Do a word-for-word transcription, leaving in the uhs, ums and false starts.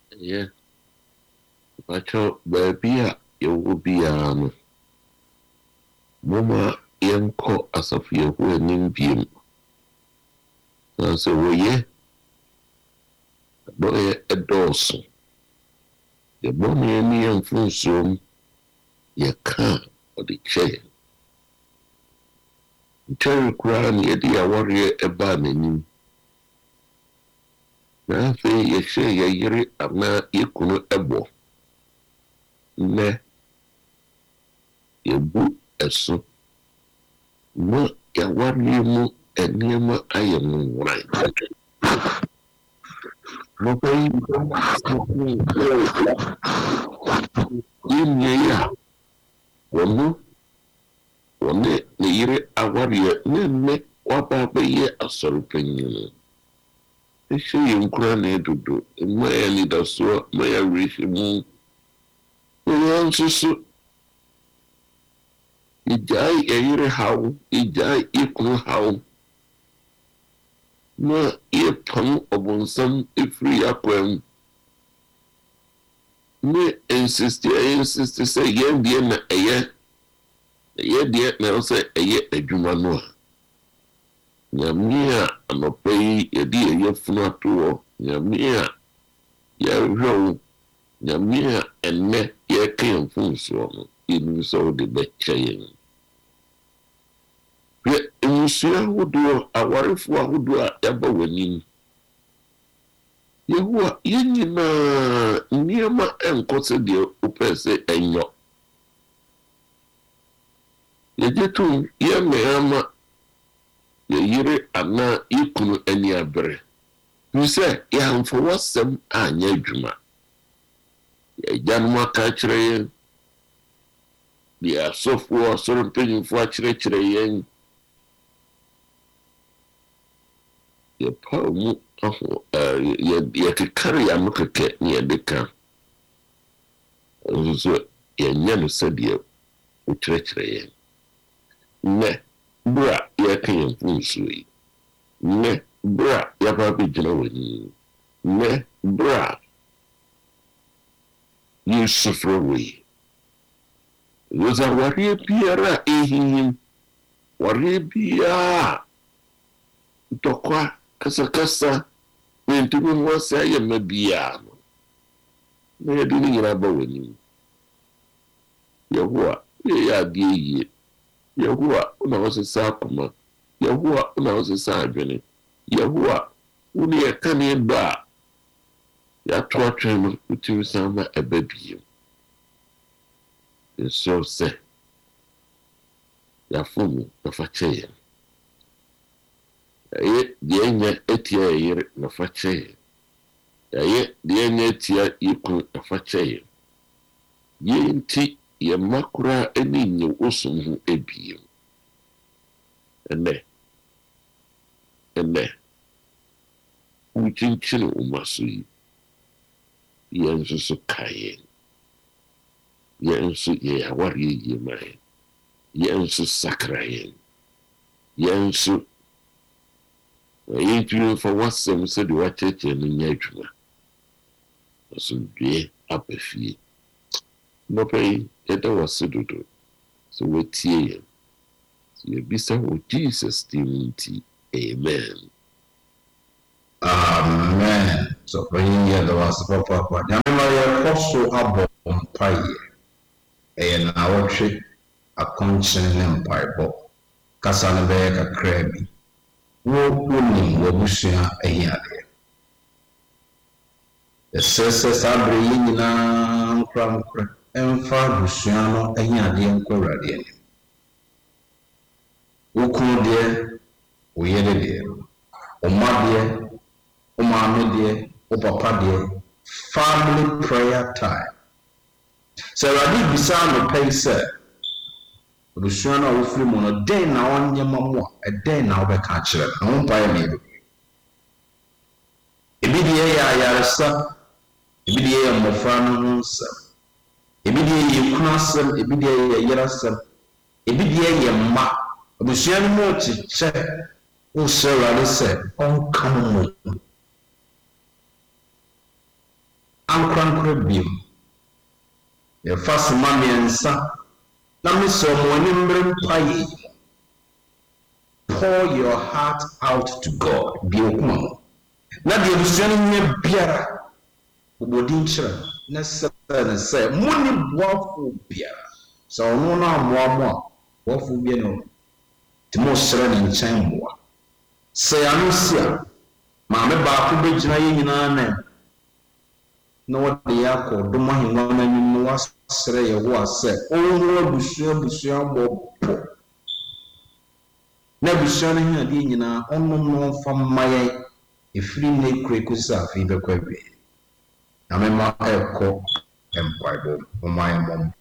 Yeah, Pacho, baby, you will be um, Mama, Yanko, as of you who are named Beam. So, well, yeah, boy, a dawson. The bonny and me and Funsom, you can't, or the chair. Terry Crown, yet the warrior a banning. Nothing, you say, you hear it, and now you couldn't ebo. Ne, you boot a so. No, ya warrior mo, and near my I am right. No, baby, yɛnyɛ a wɔno wɔne ne yere awareɛ ne nnɛ waba bɛyɛ asɔrepanyin ɛhyɛ yɛ nkura na ɛdodo mma yɛ anidasoɔ ma yɛ awerɛhyɛ mu wɔyɛ nso so yɛgyae yɛyere haw yɛgyae yɛkunu haw na yɛpam ɔbonsam ɛfiri yɛakwan mu ne insisti ɛyɛ insisti sɛ yɛn deɛ na ɛyɛ ɛyɛ deɛ na ɛwɔ sɛ ɛyɛ adwuma no a nyame a anɔpa yi yɛde yɛyɛ funu ato hɔ nyame a yɛhwɛ wo nyame a ɛnnɛ yɛka yɛn mfomsoɔ no yɛnim sɛ wode bɛkyɛ yɛn hwɛ mmusua ahodoɔ awarefoɔ ahodoɔ a yɛaba w'anim Yehowa yɛn nyinaa nneɛma ɛnkɔ sɛdeɛ wopɛɛ sɛ ɛnyɔ yɛgye tom yɛn mmarima yɛyere anaa yɛkunu ani abere firi sɛ yɛamfa w'asɛm anyɛ adwuma yɛagyanom aka akyerɛ yɛn deɛ asɔfoɔ asɔre mpanyimfoɔ akyerɛkyerɛ yɛn yɛpaw mu aho yɛkekare yɛ ano kɛkɛ ne yɛde ka nso so yɛnyɛ no sɛdeɛ wokyerɛkyerɛ yɛn nnɛ bere a yɛka yɛn mfomsuo yi nnɛ bere a yɛaba abɛgyina w'anim nnɛ bere a yɛsufrɛ wɔ yi wɔsɛ awareɛ biara a ɛhihim wareɛ biara ntɔkwa kasakasa na ntumi ho ase ayɛ mma biara no na yɛde ne nyinaa ba w'anim Yehowa yɛyɛ adeɛ yie Yehowa una wosesa akoma Yehowa una wosesa adwene Yehowa wone yɛka ne dɔ a yɛato atwɛn no wotumi san ma ɛba bio nso sɛ yɛafom na fa kyɛ yɛn ɛyɛ deɛ nyɛ atia yɛyere na fa kyɛ yɛn ɛyɛ deɛ nyɛ atia yɛkunu na fa kyɛ yɛn yɛn nti yɛmma koraa ani nyɛ wosom ho abiem ɛnɛ ɛnɛ wokyinkyini wo ma so yi yɛn nso so ka yɛn yɛn nso yɛyɛ awareɛ yie ma yɛn yɛn nso sakra yɛn yɛn nso yɛntumi mfa w'asɛm sɛdeɛ woakyerɛkyerɛ no nyɛ adwuma asomdwoe aba fie nnɔpa yi yɛda w'ase dodo sɛ woatie yɛn sɛ yɛbisa wɔ Jesus din nti amen amen so praying yɛda w'ase papaapa nyame ma yɛkɔ so abɔ mpaeɛ ɛyɛ naawɔtwe akɔnkyene ne mpaebɔ kasa no bɛyɛ kakraa bi wo wonim w'abusua ahiadeɛ ɛsɛ sɛ saa bere yi nyinaa nkora nkora ɛmfa abusua no ahiadeɛ nkɔ Awurade anim wo kunu deɛ wo yere deɛ wo mma deɛ wo maame deɛ wo papa deɛ family prayer time sɛ Awurade bisa anɔpa yi sɛ abusua no a wofiri mu no dɛn na wɔnyɛ ma mu a ɛdɛn na wobɛka akyerɛ no na wo mpaeɛ ne yɛbɛbi ebi deɛ yɛ ayaresa ebi deɛ yɛ mmɔfra no ho nsɛm ebi deɛ yɛ kunu asɛm ebi deɛ yɛ yere asɛm ebi deɛ yɛ mma abusua no mu ɔkyekyɛ wosɛ Awurade sɛ ɔnka mo mu ankorankora bio yɛfa soma mmiɛnsa na mesɛ ɔmo ani mmere mpaeɛ pour your heart out to God bio kuma ho na deɛ abusua no nya biara bobɔdin kyerɛ na sɛ ne sɛ mo ne boafo biara sɛ ɔno no ammoa mo a boafo bia no nti mosrɛ ne nkyɛn mmoa sɛ ano si a maame baako bɛgyina yɛ nyinaa nan na wɔde yɛ akɔ dom ahengua no anim na wasrɛ Yehowa sɛ ɔnwo abusua abusua mmɔbɔ na abusua no ho adeɛ nyinaa ɔnom no ɔmfa mma yɛn ɛfiri nnɛ kura kɔsi sɛ afei bɛkɔ awie na mema ɛkɔ mpaebɔ ɔma yɛ mmɔm